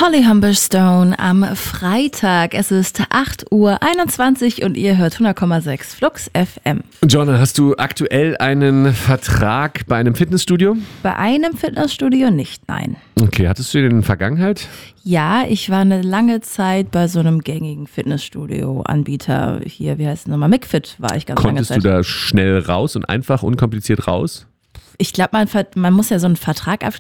Holly Humberstone am Freitag. Es ist 8:21 Uhr und ihr hört 100,6 Flux FM. Joanna, hast du aktuell einen Vertrag bei einem Fitnessstudio? Bei einem Fitnessstudio nicht, nein. Okay, hattest du den in der Vergangenheit? Ja, ich war eine lange Zeit bei so einem gängigen Fitnessstudio-Anbieter. Hier, wie heißt es nochmal? McFit war ich ganz lange Zeit. Konntest du da schnell raus und einfach unkompliziert raus? Ich glaube, man muss ja so einen Vertrag abschließen.